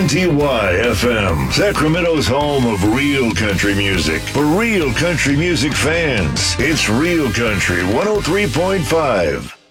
KNTY-FM, Sacramento's home of real country music. For real country music fans, it's Real Country 103.5.